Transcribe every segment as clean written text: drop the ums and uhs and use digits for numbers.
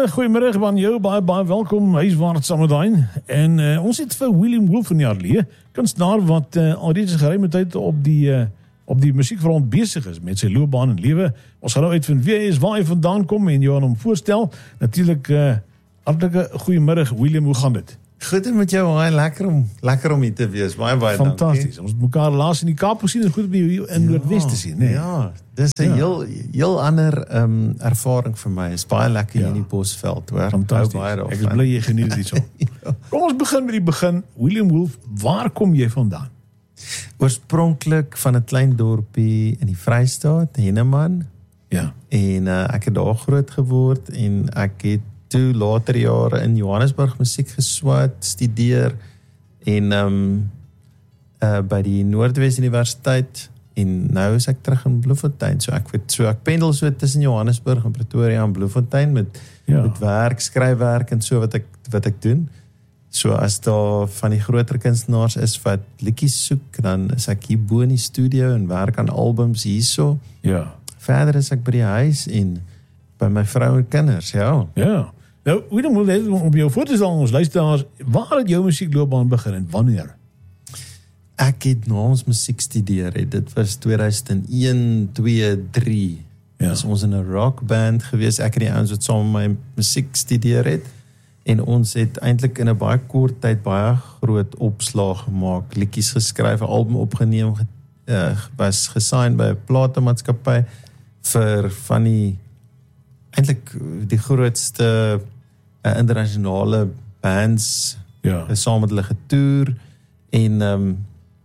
Goeiemiddag van jou, baie welkom, huiswaarts Samadijn. En ons het vir William Wolf in die Arlee, kunstenaar wat alreeds geruime tyd op die musiekfront besig is met sy loopbaan en lewe. Ons gaan nou uitvind wie hy is, waar hy vandaan kom en jou aan hom voorstel. Natuurlik, hartelike goeiemiddag William, hoe gaan dit? Goed met jou, lekker om hier te wees. Baie fantasties. Ons het mekaar laas in die Kaap gesien en goed op die in Noordwes te sien, nee. Ja, dis 'n heel ander ervaring vir my. Is baie lekker hier in die Bosveld, hoor. Fantasties. Ek is bly jy geniet dit so. Kom ons begin met die begin. William Wolf, waar kom jy vandaan? Oorspronklik van 'n klein dorpie in die Vrystaat, Henneman. Ja. En ek het daar groot geword en ek het toe later jare in Johannesburg musiek geswat, studeer en by die Noordwes Universiteit en nou is ek terug in Bloemfontein. So ek pendel so tussen Johannesburg en Pretoria en Bloemfontein met werk, skryfwerk en so wat ek doen. So as daar van die groter kunstenaars is wat liedjies soek, dan is ek hier bo in die studio en werk aan albums hierso. Ja. Verder is ek by die huis en by my vrou en kinders, ja. Ja. Nou, William Wolf, om jou voor te stel ons luisteraars, waar het jou musiekloopbaan begin en wanneer? Ek het na ons musiek studeer, dit was 2001, 2, 3. Ja. Dus ons in 'n rockband gewees, ek en die ouens wat saam met my musiek studeer het. En ons het eintlik in 'n baie kort tyd baie groot opslag gemaak, liedjies geskryf, 'n album opgeneem, was gesigned by 'n platemaatskappy vir van die eintlik die grootste internasionale bands, saam met hulle getoer en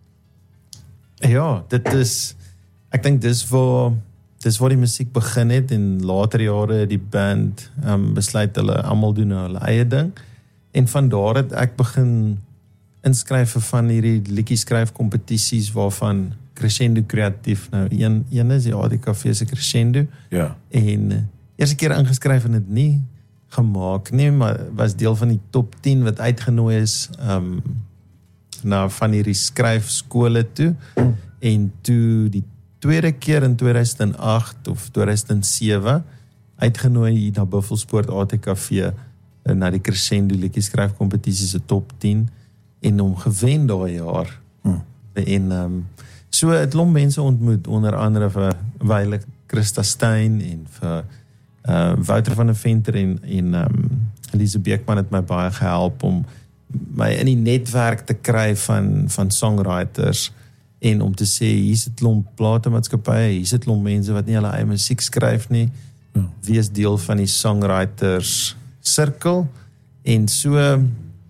dit is, ek dink dis waar die musiek begin het en later jare die band besluit hulle almal doen hulle eie ding en van daar het ek begin inskryf vir van hierdie liedjie skryf kompetisies waarvan Crescendo Kreatief nou een is die ADKV se Crescendo en eerste keer ingeskryf en dit nie gemaak nie, maar was deel van die top 10 wat uitgenooi is na van hierdie skryfskole toe en toe die tweede keer in 2008 of 2007 uitgenooi na Buffelspoort ATKV na die Crescendo liedjie skryfkompetisie se top 10 en hom gewen daai jaar. En so het klomp mense ontmoet, onder andere vir Wyle Christa Steyn en vir Wouter van der Venter en Elise Beekman het my baie gehelp om my in die netwerk te kry van songwriters en om te sê, hier's 'n klomp platemaatskappye, hier's 'n klomp mense wat nie hulle eie musiek skryf nie, wees deel van die songwriters sirkel en so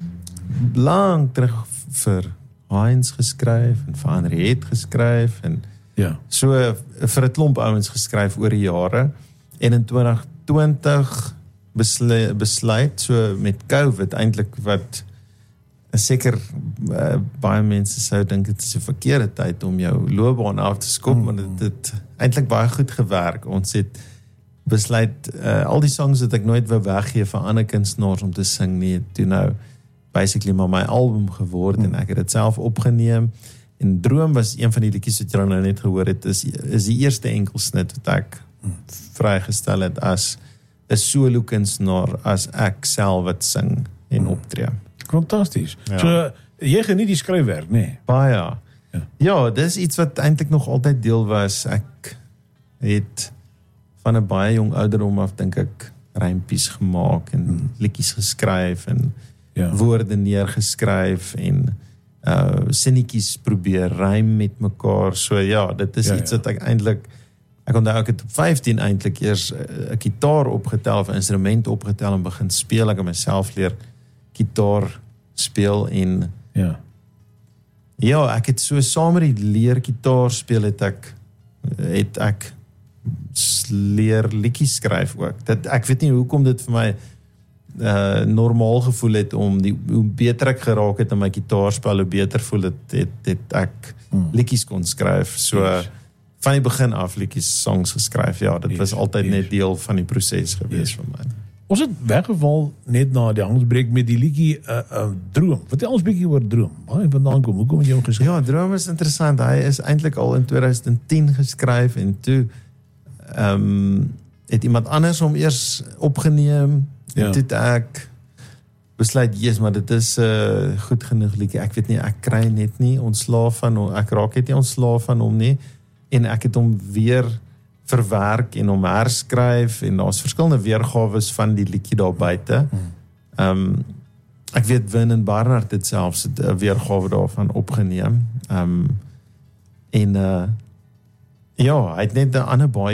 lang terug vir Heinz geskryf en vir Henriette geskryf en so vir 'n klomp ouens geskryf oor die jare en in 2020 besluit so met COVID eintlik wat seker baie mense sou dink dit is 'n verkeerde tyd om jou loopbaan af te skop, maar dit het eintlik baie goed gewerk. Ons het besluit al die songs wat ek nooit wou weggee vir ander kunstenaars om te sing nie, toe nou basically maar my album geword en ek het dit self opgeneem en Droom was een van die liedjies wat jy nou net gehoor het, is die eerste enkelsnit wat ek vrygestel het as 'n solo kunstenaar, as ek self wat sing en optree. Fantasties. So, jy geniet die skryfwerk, nee? Baie. Ja, dis iets wat eintlik nog altyd deel was. Ek het van 'n baie jong ouderdom af, dink ek, rympies gemaak en liedjies geskryf en woorde neergeskryf en sinnetjies probeer rym met mekaar. So dit is iets wat ek eintlik, ek onthou ek het op 15 eintlik eers 'n gitaar opgetel of 'n instrument opgetel en begin speel. Ek het myself leer gitaar speel en ek het so saam met die leer gitaar speel het ek leer liedjies skryf ook. Ek weet nie hoekom dit vir my normaal gevoel het om hoe beter ek geraak het in my gitaarspel, hoe beter voel het ek liedjies kon skryf. So van die begin af liedjies, songs geskryf. Dit was altyd net deel van die proses gewees vir my. Ons het weggeval net na die handelsbreek met die liedjie Droom. Vertel ons bietjie oor Droom. Waar hy vandaan kom? Hoekom het jy hom geskryf? Ja, Droom is interessant. Hy is eintlik al in 2010 geskryf en toe het iemand anders hom eers opgeneem Ja. En toe het ek besluit, yes, maar dit is goed genoeg liedjie. Ek weet nie, ek kry net nie ontslaaf van hom, ek raak net nie ontslaaf van hom nie, en ek het hom weer verwerk en hom herskryf, en daar's verskillende weergawes van die liedjie daar buite. Ek weet Win en Barnard het selfs 'n weergawe daarvan opgeneem. Ja, hy het net 'n ander baie